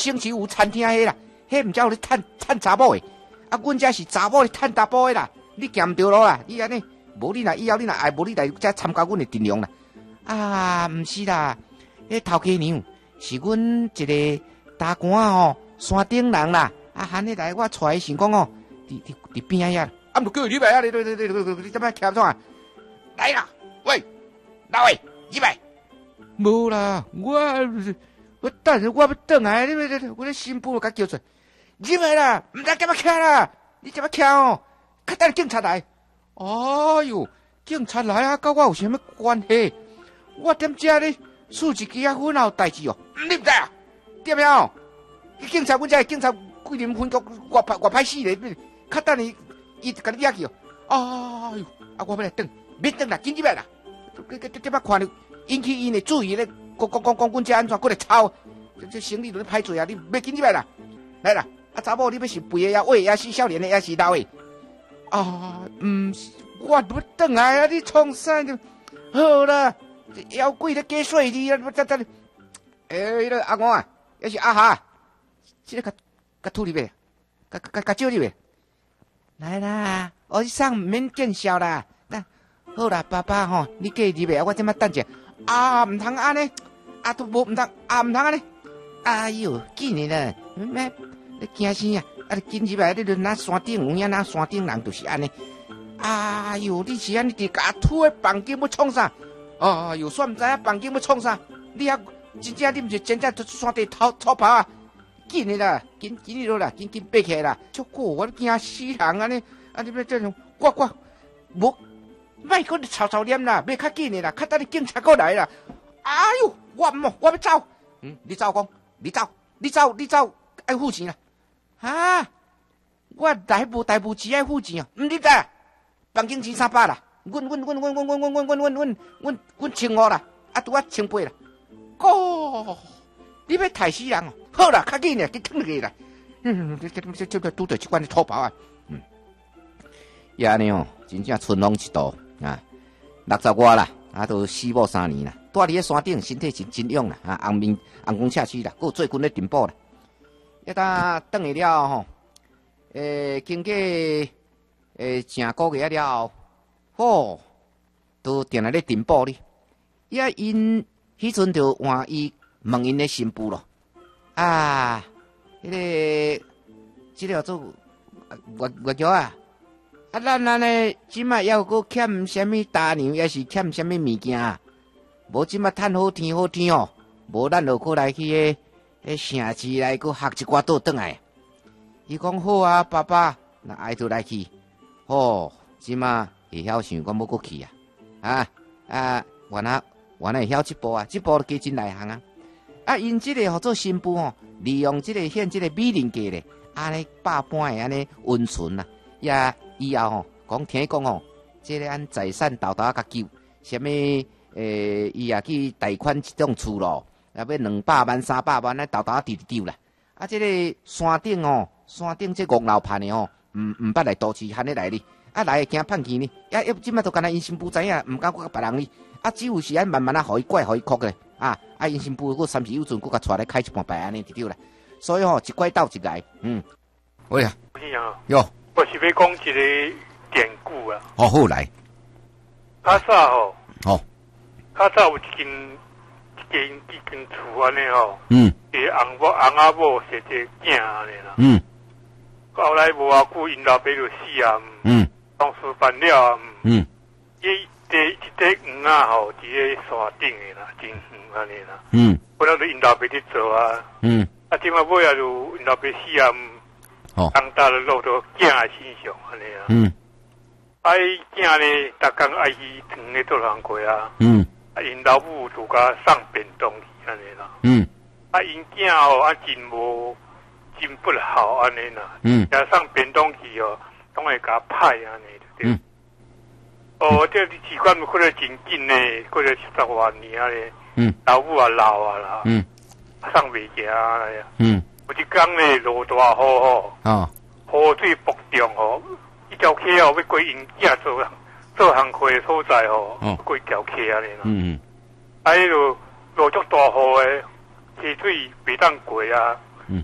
星期五餐厅迄啦，迄毋才有咧趁查某诶，啊，阮遮是查某咧趁查甫诶啦，你行毋对路啦，你安尼，无你若以后你若爱，无你来遮参加阮诶阵容啦。啊，毋是啦，迄头家娘是阮一个大官吼，山顶人啦，啊，喊你来，我带伊想讲哦，伫边仔遐，啊，毋叫伊入来啊，你怎么徛怎啊？来啦，喂，老魏，入来。无啦，我等下我要转来，我咧新妇甲叫出来，入来啦，毋知干嘛徛啦，你怎么徛哦？较等警察来。哎哟，警察来啊，甲我有啥物关系？我踮遮咧处一支啊粉有代志哦，你毋知啊？对咩哦？警察，阮遮警察桂林分局外歹死咧，较等伊甲你抓去哦。哎哟，啊我要来转，免转啦，紧入来啦！这摆看着引起因的注意咧，讲阮遮安怎，过来吵，这生理都歹做啊！你要紧入来啦，来啦！啊查某，你要是肥的呀、矮呀、是少年的呀、是老的？啊，我要转来啊！你创啥？好啦，妖怪咧加水你啊！迄个阿公啊，也是阿哈，这个甲吐入去，甲招入去。来啦，我上免见笑啦。好啦，爸爸吼，你过入去啊，我这么等者。啊，唔通安尼，啊都无唔通，啊唔通安尼。哎哟，紧的啦，你惊死啊！啊，你紧入来，你就拿山顶有影，拿山顶人就是安尼。哎哟，你是安尼伫甲土的房间要创啥？哎哟，煞唔知影房间要创啥？你啊，真正你毋是真正山地偷跑啊？紧的啦，紧落啦，紧爬起来啦！足够，我惊死人安尼，啊你要这种，我无。莫搁吵念啦，要较紧的啦，较等你警察过来啦。哎呦，我要走。你走讲，你走，爱付钱啦。啊，我来无代无志爱付钱啊，你知啊？房间钱300啦，阮千5啦，啊拄啊1000啦。哦，你要害死人哦？好啦，较紧的，去吞落去啦。这拄着这款的土包啊。也安尼哦，真正春风一度。啊，60外啦，啊，都死某3年啦，住伫咧山顶，身体真勇啦，啊，红光赤须啦，还有做军咧巡捕啦。一搭转去了吼，经过正个月了后，都定来咧巡捕哩。因迄阵就换伊问因咧新妇咯，啊，这个做外叫啊。啊，咱安尼即摆要搁欠啥物大娘，也是欠啥物物件啊？无即摆趁好天哦，无咱就过来去城市来搁学一寡倒转来。伊讲好啊，爸爸，那爱就来去。哦，即摆会晓想，我要搁去啊！原来会晓即步啊，即步加真内行啊！啊，因即个做新妇哦，利用即个现即个美人计咧，安尼百般的安尼温存啊，也。以后吼，听讲吼，这个按财产豆豆甲救，什么伊也去贷款一种厝咯，也要200万、300万，那豆豆丢啦。啊，这个山顶哦，山顶这五楼盘的吼，唔捌来都市，喊你来哩，啊来惊骗钱哩，即摆都干那因新妇知影，唔敢搁甲别人哩，啊只有是安慢慢互伊怪，互伊哭咧，因新妇佫三时有阵佫甲带来开一盘牌安尼就对啦。所以吼，一怪斗一来，喂啊，哟。 我是要讲一个典故啊。 好来。 较早吼，较早有一间厝安尼吼，翁仔某生一个囝安尼啦。后来无偌久，因老爸就死啊。当时办了啊。一块黄仔吼，伫咧山顶的啦，真远安尼啦。本来就因老爸伫做啊。即摆尾啊就因老爸死啊。当大的落到囝的身上安尼啊。伊囝呢，逐工爱去床咧做人过啊。因老母就甲送便当去安尼啦。因囝吼真不好安尼啦。加送便当去哦，拢会甲歹安尼对。这时间过得真紧呢，过了10多年啊咧。老母也老啊啦。送袂行啊呀。有一天呢，落大雨吼，雨水暴涨吼，一条溪哦要过因囝做行会的所在吼，过一条溪安尼啦。迄落足大雨的，溪水袂当过啊，